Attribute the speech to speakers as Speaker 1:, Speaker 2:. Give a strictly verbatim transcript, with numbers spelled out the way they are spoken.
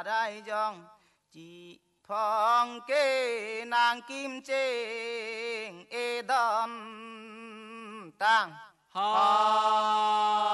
Speaker 1: đại dòng chỉ phong kê nàng kim trên ê đâm tang
Speaker 2: ha